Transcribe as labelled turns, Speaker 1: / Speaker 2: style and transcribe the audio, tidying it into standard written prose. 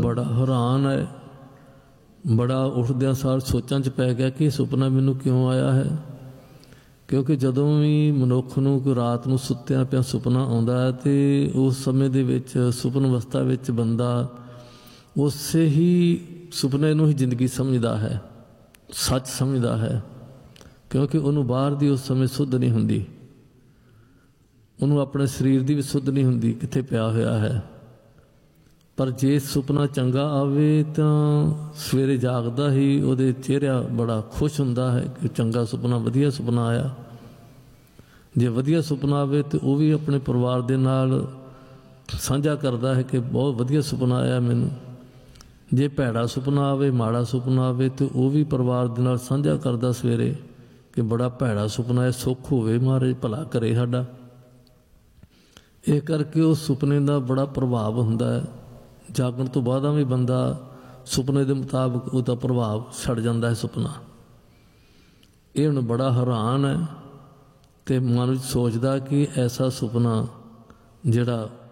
Speaker 1: बड़ा हैरान है, बड़ा उठद्या सार सोचां च पै गया कि सुपना मैनू क्यों आया है। क्योंकि जदों भी मनुख नूं कोई रात नूं सुत्तिया पिया सुपना आउंदा है तो उस समय दे विच सुपन अवस्था विच बंदा उसे ही सुपने नूं ही जिंदगी समझदा है, सच समझदा है। क्योंकि उन्होंने बाहर दी उस समय सुध नहीं हुंदी, उन्होंने अपने शरीर की भी सुध नहीं हुंदी कित्थे पिया होया है। पर जे सुपना चंगा आवे तो सवेरे जागदा ही उहदे चेहरा बड़ा खुश हुंदा है कि चंगा सुपना, वधिया सुपना आया। जे वधिया सुपना आवे तो वह भी अपने परिवार दे नाल साझा करदा है कि बहुत वधिया सुपना आया मैनू। जे भैड़ा सुपना आवे, माड़ा सुपना आवे तो वह भी परिवार दे नाल साझा करदा सवेरे कि बड़ा भैड़ा सुपना है, सुख होवे, महाराज भला करे साडा। इस करके उस सुपने का बड़ा प्रभाव हुंदा है। जागण तो बाद भी बंदा सुपने के मुताबिक उसका प्रभाव छड़ जाता है सुपना। ये हुण बड़ा हैरान है तो मन सोचदा कि ऐसा सुपना जिहड़ा